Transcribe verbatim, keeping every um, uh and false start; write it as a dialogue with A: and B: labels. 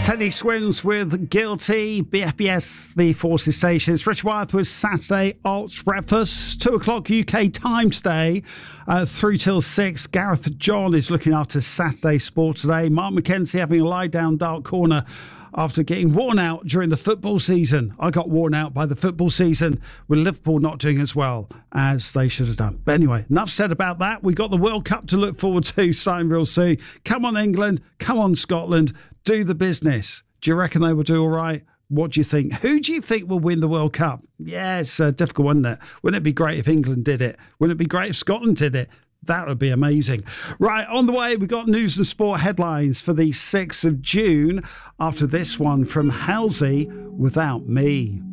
A: Teddy Swims with Guilty, B F B S, the Forces Station. It's Richard Wyeth with Saturday Alt Breakfast. Two o'clock U K time today, uh, three till six. Gareth John is looking after Saturday Sport today. Mark McKenzie having a lie down dark corner after getting worn out during the football season. I got worn out by the football season with Liverpool not doing as well as they should have done. But anyway, enough said about that. We've got the World Cup to look forward to starting real soon. Come on, England. Come on, Scotland. Do the business. Do you reckon they will do all right? What do you think? Who do you think will win the World Cup? Yeah, it's a difficult one, isn't it? Wouldn't it be great if England did it? Wouldn't it be great if Scotland did it? That would be amazing. Right, on the way, we've got news and sport headlines for the sixth of June after this one from Halsey, Without Me.